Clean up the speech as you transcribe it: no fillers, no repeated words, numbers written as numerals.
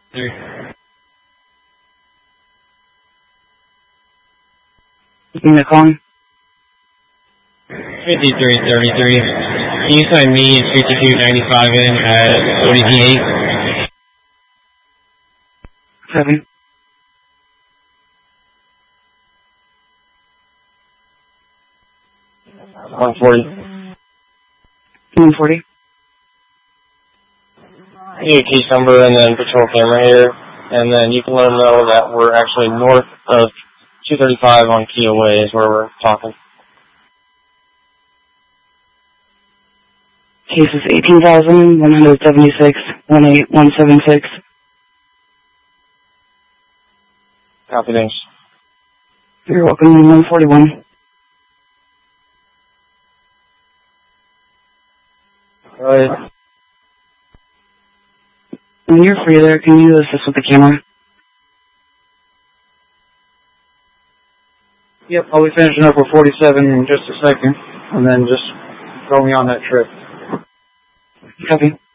Give me a call. 5333. Can you sign me and 5295 in at 48? 7. $140. 140. I need a case number and then patrol camera here, and then you can let them know that we're actually north of 235 on Keel Way is where we're talking. Case is 18,176, 18176. Copy, thanks. You're welcome, 141. Right. When you're free there, can you assist with the camera? Yep, I'll be finishing up with 47 in just a second, and then just throw me on that trip. Copy.